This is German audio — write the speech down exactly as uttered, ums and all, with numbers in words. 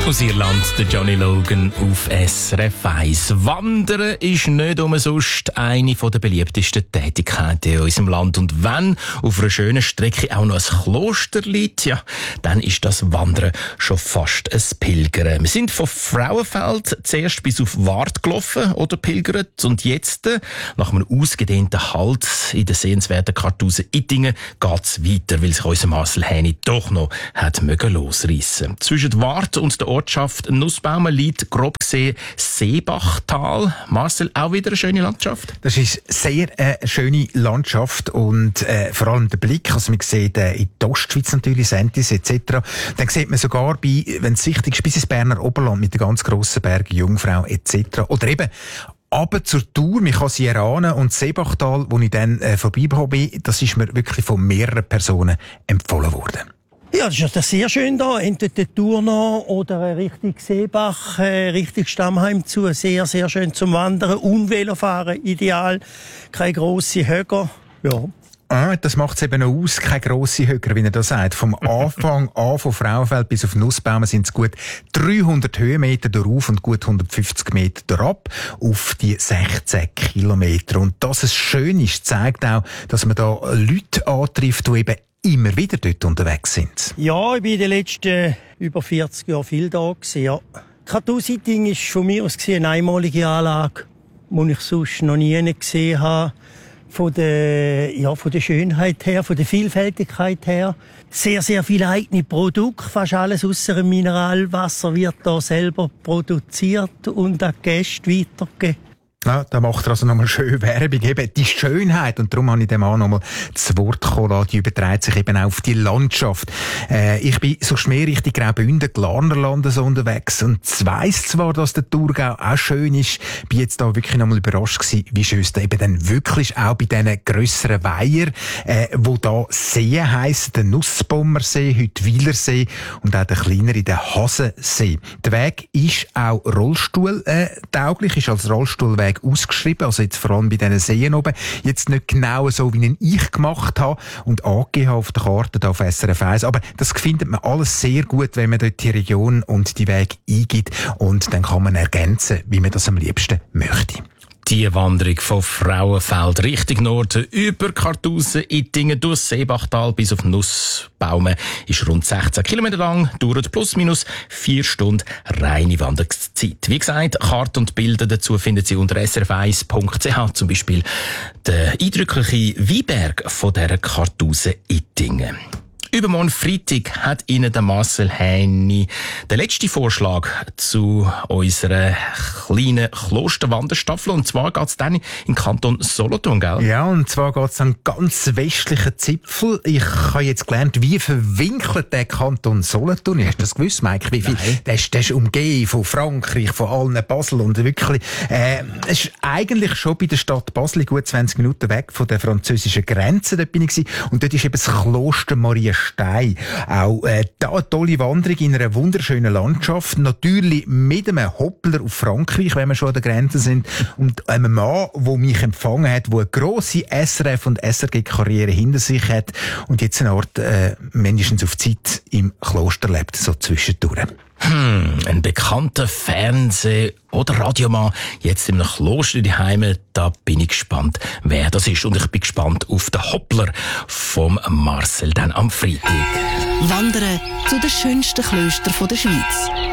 Aus Irland, der Johnny Logan auf S R F eins. Wandern ist nicht umsonst eine der beliebtesten Tätigkeiten in unserem Land. Und wenn auf einer schönen Strecke auch noch ein Kloster liegt, ja, dann ist das Wandern schon fast ein Pilgern. Wir sind von Frauenfeld zuerst bis auf Wart gelaufen oder pilgert. Und jetzt, nach einem ausgedehnten Halt in der sehenswerten Kartuse Ittingen, geht's weiter, weil sich unser Marcel Häni doch noch hat mögen losreissen. Zwischen Wart und der Ortschaft Nussbaumen liegt grob gesehen Seebachtal. Marcel, auch wieder eine schöne Landschaft? Das ist sehr eine äh, schöne Landschaft und äh, vor allem der Blick, also man sieht äh, in die Ostschweiz natürlich, Sentis et cetera. Dann sieht man sogar, bei, wenn es wichtig ist, bis ins Berner Oberland mit den ganz grossen Bergen, Jungfrau et cetera. Oder eben aber zur Tour, man kann sie erahnen, und Seebachtal, wo ich dann äh, vorbeigekommen bin, das ist mir wirklich von mehreren Personen empfohlen worden. Ja, das ist sehr schön da. Entweder die Tour noch oder Richtung Seebach, äh, Richtung Stammheim zu. Sehr, sehr schön zum Wandern und Velofahren. Ideal. Keine grossen Höcker. Ja. Ah, das macht es eben auch aus, keine grosse Höcker, wie er das sagt. Vom Anfang an, von Frauenfeld bis auf Nussbaumen, sind es gut dreihundert Höhenmeter darauf und gut hundertfünfzig Meter darab auf die sechzehn Kilometer. Und dass es schön ist, zeigt auch, dass man da Leute antrifft, die eben immer wieder dort unterwegs sind. Ja, ich bin in den letzten über vierzig Jahren viel da gewesen, ja. Kartuse Ittingen ist von mir aus gesehen eine einmalige Anlage, die ich sonst noch nie gesehen habe. Von der, ja, von der Schönheit her, von der Vielfältigkeit her. Sehr, sehr viele eigene Produkte. Fast alles ausser dem Mineralwasser wird da selber produziert und an die Gäste weitergegeben. Ja, da macht er also nochmal schön Werbung, eben die Schönheit, und darum habe ich dem auch nochmal das Wort gekommen, die überträgt sich eben auch auf die Landschaft. Äh, ich bin so mehr Richtung Graubünden, Glarnerland so unterwegs, und ich weiss zwar, dass der Thurgau auch schön ist, bin jetzt da wirklich nochmal überrascht gewesen, wie schön es da eben dann wirklich auch bei diesen grösseren Weiher, äh, wo da Seen heissen, der Nussbommersee, heute Wielersee und auch der kleinere, der Hasensee. Der Weg ist auch rollstuhltauglich, ist als Rollstuhlweg ausgeschrieben, also jetzt vor allem bei diesen Seen oben. Jetzt nicht genau so, wie ihn ich gemacht habe und angegeben habe auf der Karte da auf S R F eins, aber das findet man alles sehr gut, wenn man dort die Region und die Wege eingibt, und dann kann man ergänzen, wie man das am liebsten möchte. Die Wanderung von Frauenfeld Richtung Norden über Kartuse, Ittingen, durch Seebachtal bis auf Nussbaumen ist rund sechzehn Kilometer lang, dauert plus minus vier Stunden reine Wanderzeit. Wie gesagt, Karten und Bilder dazu finden Sie unter s r f eins punkt c h, zum Beispiel der eindrückliche Weinberg von dieser Kartuse Ittingen. Übermorgen Freitag hat Ihnen der Marcel Häni den letzten Vorschlag zu unserer kleinen Klosterwanderstaffel. Und zwar geht es dann in den Kanton Solothurn, gell? Ja, und zwar geht es an ganz westlichen Zipfel. Ich habe jetzt gelernt, wie verwinkelt der Kanton Solothurn. Hast du das gewusst, Mike? Wie viel? Der ist, der ist umgeben von Frankreich, von allen Basel, und wirklich, äh, es ist eigentlich schon bei der Stadt Basel gut zwanzig Minuten weg von der französischen Grenze. Dort bin ich gewesen. Und dort ist eben das Kloster Maria Stein. Auch äh, da eine tolle Wanderung in einer wunderschönen Landschaft. Natürlich mit einem Hoppler auf Frankreich, wenn wir schon an der Grenze sind. Und einem Mann, der mich empfangen hat, der eine grosse S R F- und S R G-Karriere hinter sich hat und jetzt eine Art äh, mindestens auf Zeit im Kloster lebt, so zwischendurch. Hm, ein bekannter Fernseh- oder Radiomann, jetzt im Kloster daheim, da bin ich gespannt, wer das ist. Und ich bin gespannt auf den Hoppler vom Marcel dann am Freitag. Wandern zu den schönsten Klöstern der Schweiz.